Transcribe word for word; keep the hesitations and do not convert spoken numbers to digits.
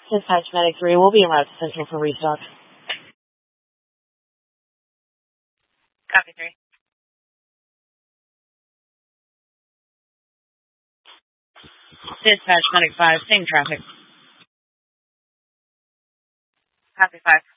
Dispatch Medic three will be en route to Central for restock. Copy three. Dispatch Medic five, same traffic. Copy five.